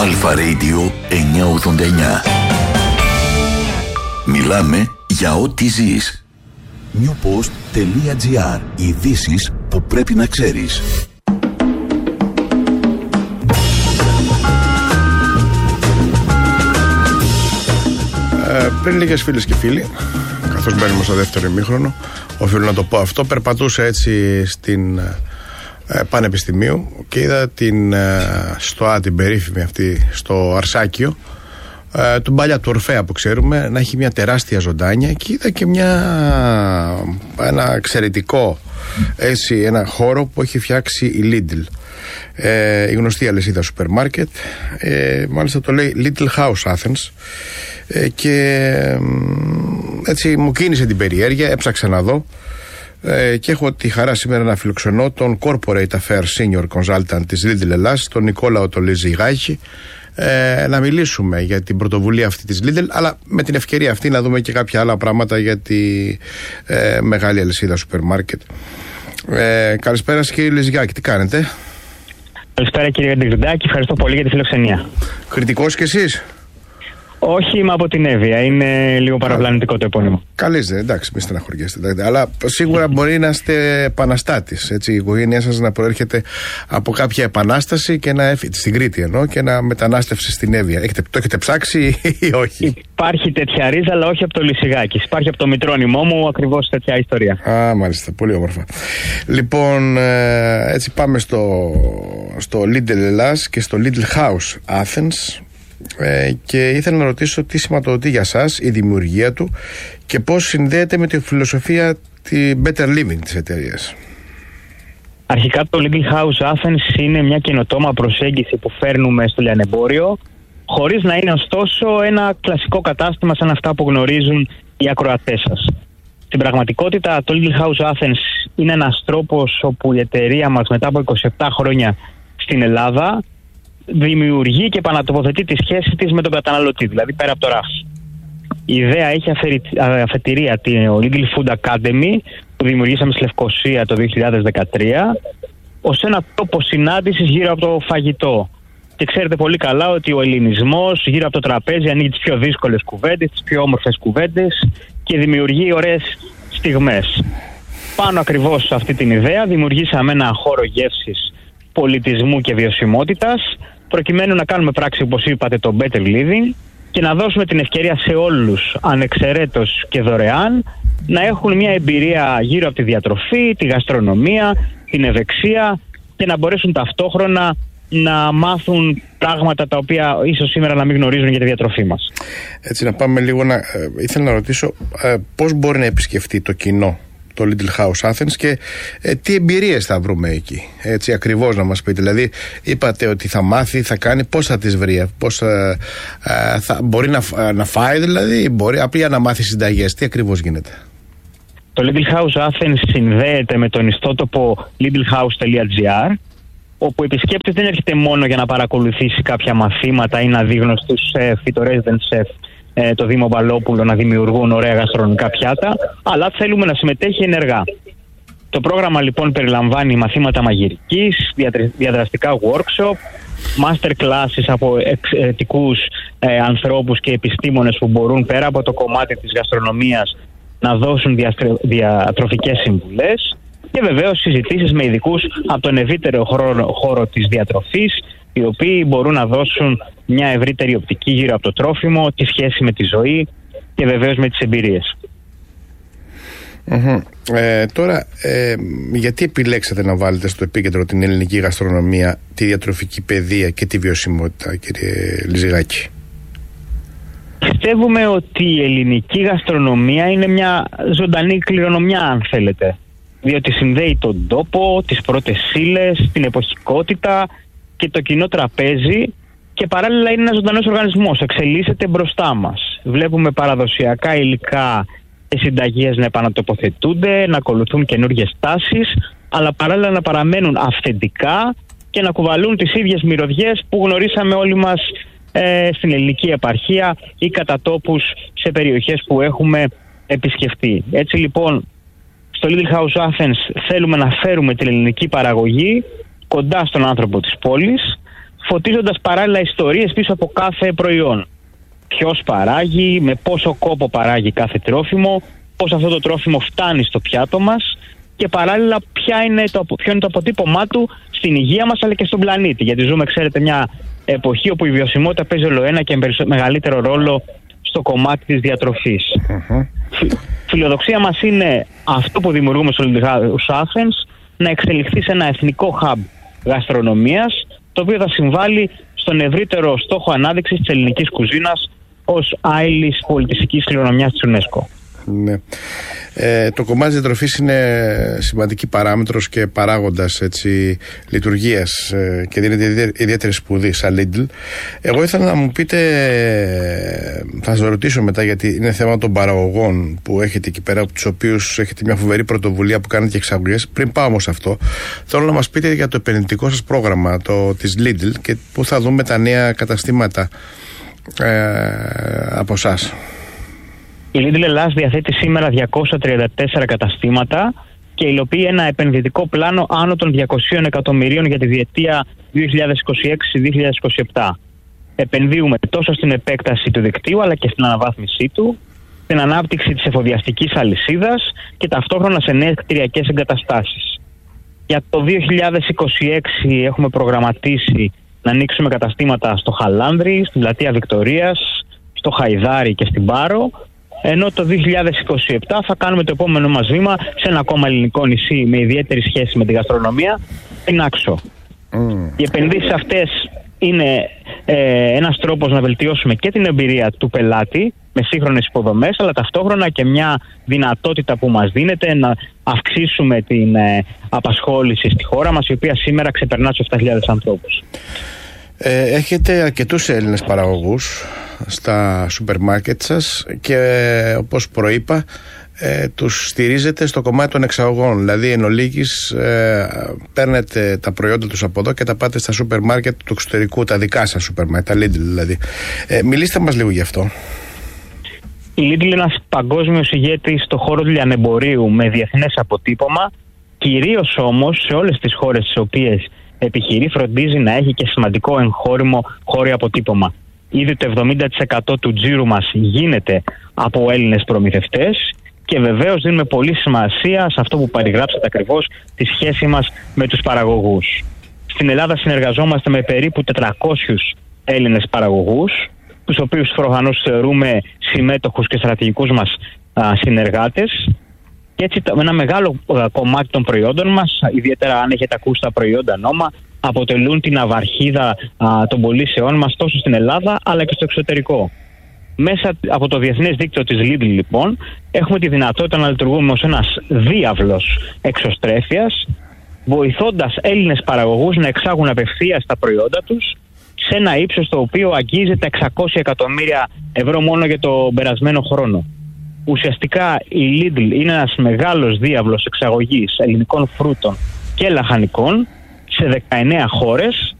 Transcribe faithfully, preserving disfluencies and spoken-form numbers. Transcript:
Αλφα Radio εννιακόσια ογδόντα εννιά. Μιλάμε για ό,τι ζεις. newpost.gr. Ειδήσεις που πρέπει να ξέρεις. Ε, πριν λίγες φίλες και φίλοι, καθώς μπαίνουμε στο δεύτερο ημίχρονο, οφείλω να το πω αυτό, περπατούσα έτσι στην ε, Πανεπιστημίου και είδα την ε, ΣΤΟΑ, την περίφημη αυτή, στο Αρσάκιο, ε, του Μπάλια του Ορφέα που ξέρουμε, να έχει μια τεράστια ζωντάνια, και είδα και μια, ένα εξαιρετικό έτσι, ένα χώρο που έχει φτιάξει η Lidl, ε, η γνωστή αλυσίδα σούπερ μάρκετ, ε, μάλιστα το λέει Little House Athens, ε, και ε, έτσι μου κίνησε την περιέργεια, έψαξα να δω, ε, και έχω τη χαρά σήμερα να φιλοξενώ τον Corporate Affairs Senior Consultant της Lidl Ελλάς, τον Νικόλαο τον Λιζιγάκη, ε, να μιλήσουμε για την πρωτοβουλία αυτή της Lidl, αλλά με την ευκαιρία αυτή να δούμε και κάποια άλλα πράγματα για τη ε, μεγάλη αλυσίδα σούπερ μάρκετ. Ε, καλησπέρα κύριε Λιζιγάκη, τι κάνετε? Καλησπέρα κύριε Ντιγρντάκη, ευχαριστώ πολύ για τη φιλοξενία. Κριτικός κι εσείς? Όχι, είμαι από την Εύβοια. Είναι λίγο παραπλανητικό το επώνυμο. Καλείστε, εντάξει, μην στεναχωριέστε. Αλλά σίγουρα μπορεί να είστε επαναστάτης. Έτσι, η οικογένειά σας να προέρχεται από κάποια επανάσταση και να έφυγε στην Κρήτη, εννοώ, και να μετανάστευσε στην Εύβοια. Έχετε, το έχετε ψάξει ή όχι? Υπάρχει τέτοια ρίζα, αλλά όχι από το Λυσιγάκη. Υπάρχει από το μητρόνυμό μου ακριβώς τέτοια ιστορία. Α, μάλιστα, πολύ όμορφα. Λοιπόν, έτσι πάμε στο, στο Lidl Ελλάς και στο Little House Athens. Ε, και ήθελα να ρωτήσω τι σηματοδοτεί για σας η δημιουργία του και πώς συνδέεται με τη φιλοσοφία τη Better Living της εταιρείας. Αρχικά το Little House Athens είναι μια καινοτόμα προσέγγιση που φέρνουμε στο λιανεμπόριο, χωρίς να είναι ωστόσο ένα κλασικό κατάστημα σαν αυτά που γνωρίζουν οι ακροατές σας. Στην πραγματικότητα το Little House Athens είναι ένας τρόπος όπου η εταιρεία μας μετά από είκοσι επτά χρόνια στην Ελλάδα δημιουργεί και επανατοποθετεί τη σχέση της με τον καταναλωτή, δηλαδή πέρα από το ράφι. Η ιδέα έχει αφετηρία το Lidl Food Academy που δημιουργήσαμε στη Λευκοσία το δύο χιλιάδες δεκατρία ως ένα τόπο συνάντησης γύρω από το φαγητό. Και ξέρετε πολύ καλά ότι ο ελληνισμός γύρω από το τραπέζι ανοίγει τις πιο δύσκολες κουβέντες, τις πιο όμορφες κουβέντες και δημιουργεί ωραίες στιγμές. Πάνω ακριβώς σε αυτή την ιδέα δημιουργήσαμε ένα χώρο γεύσης, πολιτισμού και βιωσιμότητας, προκειμένου να κάνουμε πράξη, όπως είπατε, το Better Living και να δώσουμε την ευκαιρία σε όλους, ανεξαιρέτως και δωρεάν, να έχουν μια εμπειρία γύρω από τη διατροφή, τη γαστρονομία, την ευεξία και να μπορέσουν ταυτόχρονα να μάθουν πράγματα τα οποία ίσως σήμερα να μην γνωρίζουν για τη διατροφή μας. Έτσι, να πάμε λίγο να... Ε, ήθελα να ρωτήσω ε, πώς μπορεί να επισκεφτεί το κοινό το Little House Athens και ε, τι εμπειρίες θα βρούμε εκεί, έτσι ακριβώς να μας πείτε. Δηλαδή είπατε ότι θα μάθει, θα κάνει, πώς θα τις βρει, πώς ε, ε, θα, μπορεί να, να φάει, δηλαδή μπορεί απλά να μάθει συνταγές, τι ακριβώς γίνεται? Το Little House Athens συνδέεται με τον ιστότοπο littlehouse.gr, όπου ο επισκέπτης δεν έρχεται μόνο για να παρακολουθήσει κάποια μαθήματα ή να δει γνωστούς σεφ ή το resident chef, το Δήμο Μπαλόπουλο, να δημιουργούν ωραία γαστρονομικά πιάτα, αλλά θέλουμε να συμμετέχει ενεργά. Το πρόγραμμα λοιπόν περιλαμβάνει μαθήματα μαγειρικής, διαδραστικά workshop, master classes από εξαιρετικούς ε, ανθρώπους και επιστήμονες που μπορούν πέρα από το κομμάτι της γαστρονομίας να δώσουν διαστρε... διατροφικές συμβουλές και βεβαίως συζητήσεις με ειδικούς από τον ευρύτερο χώρο, χώρο της διατροφής, οι οποίοι μπορούν να δώσουν μια ευρύτερη οπτική γύρω από το τρόφιμο, τη σχέση με τη ζωή και βεβαίως με τις εμπειρίες. Mm-hmm. Ε, τώρα, ε, γιατί επιλέξατε να βάλετε στο επίκεντρο την ελληνική γαστρονομία, τη διατροφική παιδεία και τη βιωσιμότητα, κύριε Λιζιγάκη? Πιστεύουμε ότι η ελληνική γαστρονομία είναι μια ζωντανή κληρονομιά, αν θέλετε, διότι συνδέει τον τόπο, τις πρώτες ύλες, την εποχικότητα και το κοινό τραπέζι και παράλληλα είναι ένας ζωντανός οργανισμός, εξελίσσεται μπροστά μας. Βλέπουμε παραδοσιακά υλικά και συνταγές να επανατοποθετούνται, να ακολουθούν καινούργιες τάσεις, αλλά παράλληλα να παραμένουν αυθεντικά και να κουβαλούν τις ίδιες μυρωδιές που γνωρίσαμε όλοι μας ε, στην ελληνική επαρχία ή κατά τόπους σε περιοχές που έχουμε επισκεφτεί. Έτσι λοιπόν, στο Little House Athens θέλουμε να φέρουμε την ελληνική παραγωγή κοντά στον άνθρωπο της πόλης. φωτίζοντας παράλληλα ιστορίες πίσω από κάθε προϊόν. Ποιος παράγει, με πόσο κόπο παράγει κάθε τρόφιμο, πώς αυτό το τρόφιμο φτάνει στο πιάτο μας και παράλληλα ποια είναι το, ποιο είναι το αποτύπωμά του στην υγεία μας αλλά και στον πλανήτη. Γιατί ζούμε, ξέρετε, μια εποχή όπου η βιωσιμότητα παίζει όλο ένα και μεγαλύτερο ρόλο στο κομμάτι της διατροφής. Uh-huh. Φιλοδοξία μας είναι αυτό που δημιουργούμε στο Olympic House Athens να εξελιχθεί σε ένα εθνικό hub γαστρονομίας, το οποίο θα συμβάλλει στον ευρύτερο στόχο ανάδειξης της ελληνικής κουζίνας ως άειλης πολιτιστικής κληρονομιάς της UNESCO. Ναι. Ε, το κομμάτι της διατροφής είναι σημαντική παράμετρος και παράγοντας έτσι, λειτουργίας ε, και δίνεται ιδιαίτερη σπουδή σαν Lidl. Εγώ ήθελα να μου πείτε, θα σας ρωτήσω μετά γιατί είναι θέμα των παραγωγών που έχετε εκεί πέρα, από τους οποίους έχετε μια φοβερή πρωτοβουλία που κάνετε και εξαγωγές. Πριν πάω όμως αυτό, θέλω να μας πείτε για το επενδυτικό σας πρόγραμμα, το της Lidl, και πού θα δούμε τα νέα καταστήματα ε, από εσάς. Η Lidl Ελλάς διαθέτει σήμερα διακόσια τριάντα τέσσερα καταστήματα και υλοποιεί ένα επενδυτικό πλάνο άνω των διακοσίων εκατομμυρίων για τη διετία δύο χιλιάδες είκοσι έξι με δύο χιλιάδες είκοσι επτά. Επενδύουμε τόσο στην επέκταση του δικτύου αλλά και στην αναβάθμισή του, στην ανάπτυξη της εφοδιαστικής αλυσίδας και ταυτόχρονα σε νέες κτηριακές εγκαταστάσεις. Για το δύο χιλιάδες είκοσι έξι έχουμε προγραμματίσει να ανοίξουμε καταστήματα στο Χαλάνδρι, στην πλατεία Βικτορίας, στο Χαϊδάρι και στην Πάρο, ενώ το δύο χιλιάδες είκοσι επτά θα κάνουμε το επόμενο μας βήμα σε ένα ακόμα ελληνικό νησί με ιδιαίτερη σχέση με τη γαστρονομία, στην Άξο. Mm. Οι επενδύσεις αυτές είναι ε, ένας τρόπος να βελτιώσουμε και την εμπειρία του πελάτη με σύγχρονες υποδομές, αλλά ταυτόχρονα και μια δυνατότητα που μας δίνεται να αυξήσουμε την ε, απασχόληση στη χώρα μας, η οποία σήμερα ξεπερνά τους επτά χιλιάδες ανθρώπους. Ε, έχετε αρκετούς Έλληνες παραγωγούς στα σούπερ μάρκετ σας και όπως προείπα ε, τους στηρίζετε στο κομμάτι των εξαγωγών. Δηλαδή εν ολίγης ε, παίρνετε τα προϊόντα τους από εδώ και τα πάτε στα σούπερ μάρκετ του εξωτερικού, τα δικά σας σούπερ μάρκετ, τα Lidl δηλαδή. Ε, μιλήστε μας λίγο γι' αυτό. Η Lidl είναι ένας παγκόσμιος ηγέτης στο χώρο του λιανεμπορίου με διεθνές αποτύπωμα, κυρίως όμως σε όλες τις χώρες τις οποίες επιχειρεί φροντίζει να έχει και σημαντικό εγχώριμο χώριο αποτύπωμα. Ήδη το εβδομήντα τοις εκατό του τζίρου μας γίνεται από Έλληνες προμηθευτές και βεβαίως δίνουμε πολύ σημασία σε αυτό που περιγράψατε ακριβώς, τη σχέση μας με τους παραγωγούς. Στην Ελλάδα συνεργαζόμαστε με περίπου τετρακόσιους Έλληνες παραγωγούς, τους οποίους προφανώς θεωρούμε συμμέτοχους και στρατηγικούς μας α, συνεργάτες. Και έτσι ένα μεγάλο κομμάτι των προϊόντων μας, ιδιαίτερα αν έχετε ακούσει τα προϊόντα Νόμα, αποτελούν την αυαρχίδα α, των πωλήσεών μας τόσο στην Ελλάδα αλλά και στο εξωτερικό. Μέσα από το διεθνές δίκτυο της Lidl λοιπόν έχουμε τη δυνατότητα να λειτουργούμε ως ένας διάβλος εξωστρέφειας, βοηθώντας Έλληνες παραγωγούς να εξάγουν απευθείας τα προϊόντα τους σε ένα ύψος το οποίο αγγίζει τα εξακόσια εκατομμύρια ευρώ μόνο για το περασμένο χρόνο. Ουσιαστικά η Lidl είναι ένας μεγάλος διάβλος εξαγωγής ελληνικών φρούτων και λαχανικών σε δεκαεννέα χώρες